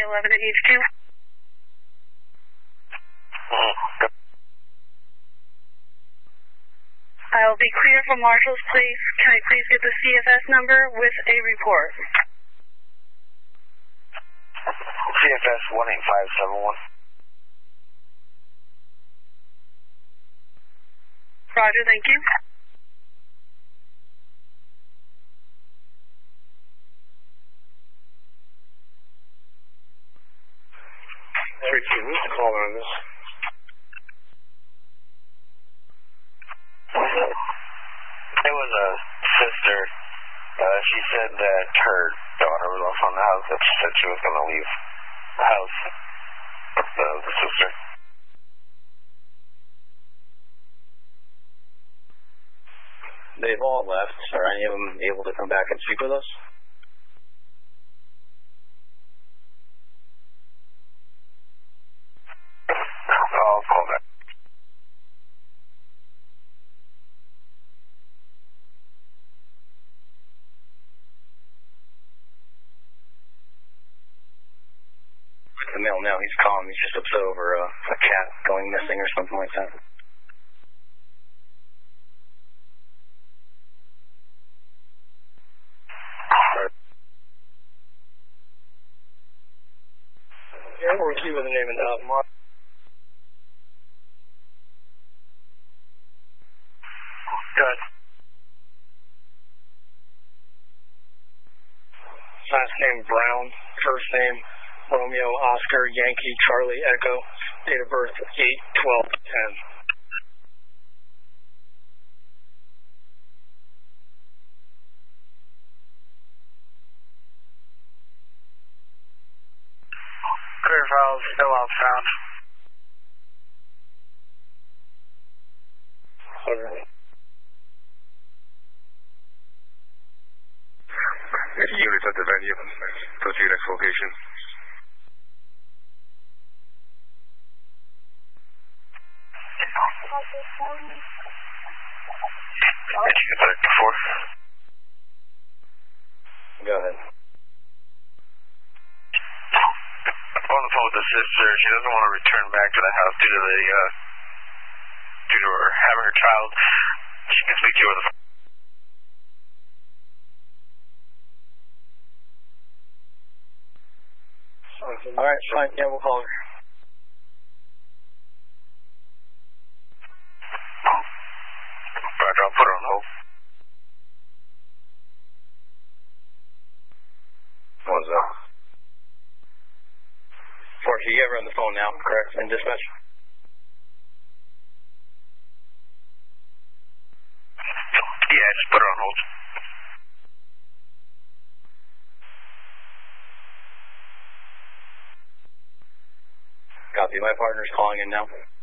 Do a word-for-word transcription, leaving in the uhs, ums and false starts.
eleven at H Q. I'll be clear for Marshall's Place. Can I please get the C F S number with a report? C F S one eight five seven one. Roger, thank you. three two, who's the caller on this? It was a sister. Uh, she said that her daughter was off on the house, that she said she was going to leave the house with the, the sister. They've all left. Are any of them able to come back and speak with us? I'll call back. The mail now, he's calm. He's just upset over uh, a cat going missing or something like that. Yeah, we'll keep with the name and uh, Mark. Good. Last name Brown, first name Romeo Oscar Yankee Charlie Echo, date of birth eight twelve ten. Clear files, still outbound. Okay. Units at the venue. Go to your next location. thirty-four. Go ahead. I'm on the phone with the sister. She doesn't want to return back to the house due to the, uh, due to her having her child. She can speak to you on the phone. All right, fine. Yeah, we'll call her. Roger, I'll put her on hold. What's up? Forky, you have her on the phone now, correct? In dispatch? Yeah, just put her on hold. Copy. My partner's calling in now.